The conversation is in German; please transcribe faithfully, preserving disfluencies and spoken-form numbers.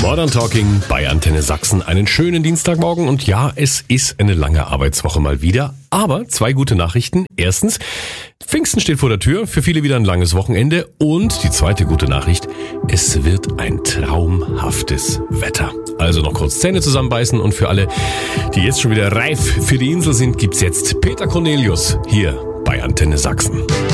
Modern Talking bei Antenne Sachsen. Einen schönen Dienstagmorgen und ja, es ist eine lange Arbeitswoche mal wieder. Aber zwei gute Nachrichten. Erstens, Pfingsten steht vor der Tür, für viele wieder ein langes Wochenende. Und die zweite gute Nachricht, es wird ein traumhaftes Wetter. Also noch kurz Zähne zusammenbeißen und für alle, die jetzt schon wieder reif für die Insel sind, gibt's jetzt Peter Cornelius hier bei Antenne Sachsen.